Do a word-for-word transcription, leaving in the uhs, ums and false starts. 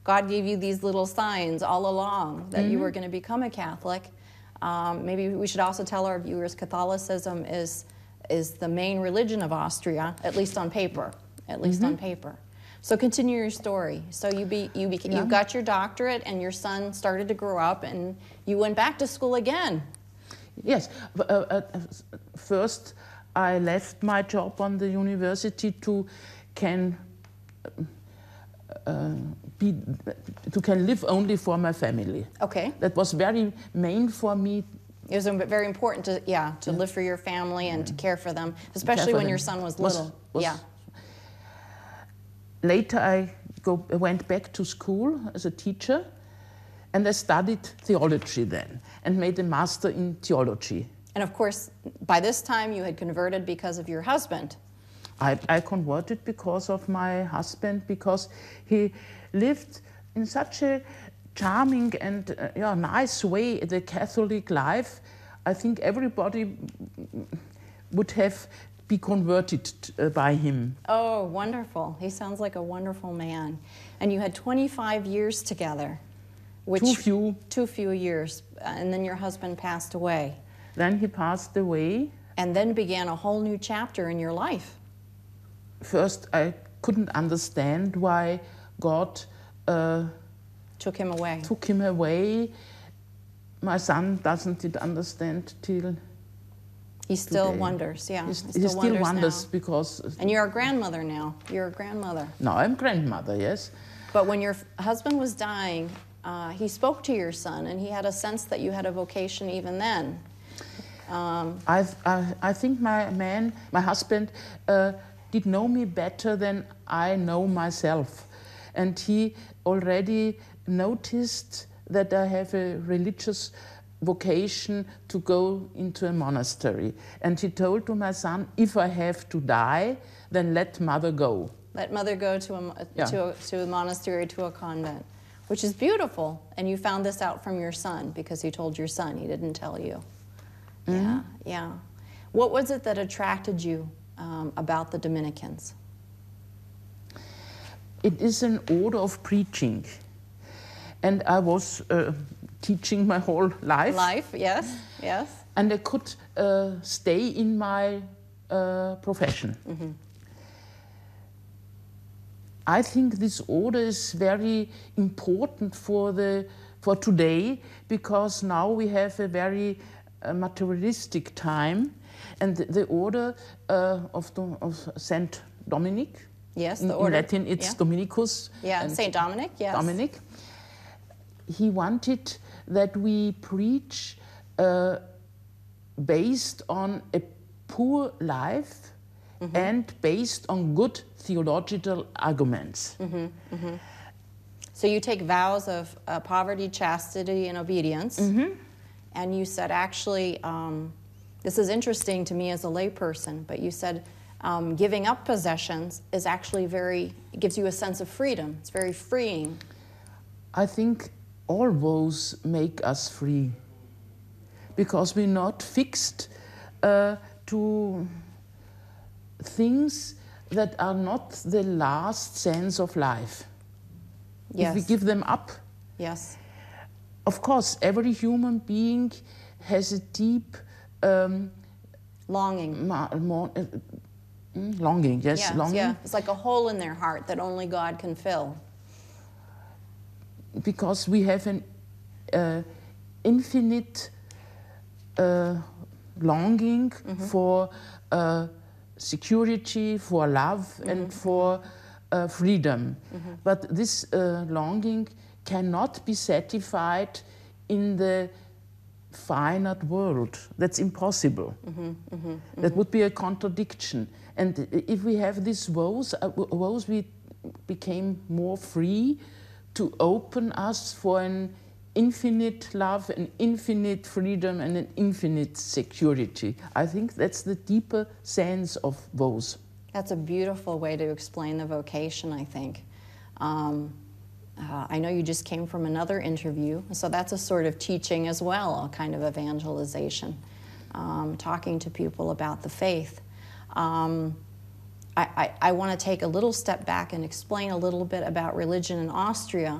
God gave you these little signs all along that Mm-hmm. you were going to become a Catholic. Um, maybe we should also tell our viewers Catholicism is, is the main religion of Austria, at least on paper, at least Mm-hmm. on paper. So continue your story. So you, be, you, be, Yeah. you got your doctorate and your son started to grow up and you went back to school again. Yes. Uh, uh, first, I left my job on the university to can uh, be to can live only for my family. Okay. That was very main for me. It was very important to, yeah, to Yeah. live for your family and to care for them, especially Care for when them. your son was Was- little. was- yeah. Later, I go, I went back to school as a teacher, and I studied theology then, and made a master in theology. And of course, by this time you had converted because of your husband. I, I converted because of my husband, because he lived in such a charming and uh, yeah, nice way the Catholic life. I think everybody would have be converted uh, by him. Oh, wonderful. He sounds like a wonderful man. And you had twenty-five years together. Which, Too few. Too few years. And then your husband passed away. Then he passed away. And then began a whole new chapter in your life. First, I couldn't understand why God uh, Took him away. took him away. My son doesn't understand till He still today. wonders, yeah. He, He he still wonders wonders now. because And you're a grandmother now. You're a grandmother. now I'm grandmother, yes. But when your f- husband was dying, uh, he spoke to your son, and he had a sense that you had a vocation even then. Um, I've, I, I think my man, my husband, uh, did know me better than I know myself. And he already noticed that I have a religious vocation to go into a monastery. And he told to my son, if I have to die, then let mother go. let mother go to a, mo- Yeah. to, a, to a monastery, to a convent, which is beautiful. And you found this out from your son because he told your son. He didn't tell you. Yeah, yeah. What was it that attracted you um, about the Dominicans? It is an order of preaching. And I was uh, teaching my whole life. Life, yes, yes. And I could uh, stay in my uh, profession. Mm-hmm. I think this order is very important for, the, for today, because now we have a very uh, materialistic time, and the, the order uh, of, the, of Saint Dominic, Yes, in, the in order. Latin it's yeah. Dominicus. Yeah, and Saint Dominic, yes. Dominic. He wanted that we preach uh, based on a poor life Mm-hmm. and based on good theological arguments. Mm-hmm, mm-hmm. So you take vows of uh, poverty, chastity, and obedience. Mm-hmm. And you said, actually, um, this is interesting to me as a layperson, but you said um, giving up possessions is actually very, it gives you a sense of freedom. It's very freeing. I think all vows make us free, because we're not fixed uh, to things that are not the last sense of life. Yes. If we give them up, Yes. of course, every human being has a deep um, Longing. ma- mo- uh, mm, longing, yes, Yes, longing, yeah. It's like a hole in their heart that only God can fill. because we have an uh, infinite uh, longing Mm-hmm. for uh, security, for love, Mm-hmm. and for uh, freedom. Mm-hmm. But this uh, longing cannot be satisfied in the finite world. That's impossible. Mm-hmm, mm-hmm, mm-hmm. That would be a contradiction. And if we have these woes, uh, woes, we became more free to open us for an infinite love, an infinite freedom, and an infinite security. I think that's the deeper sense of vows. That's a beautiful way to explain the vocation, I think. Um, uh, I know you just came from another interview, so that's a sort of teaching as well, a kind of evangelization, um, talking to people about the faith. Um, I, I, I want to take a little step back and explain a little bit about religion in Austria.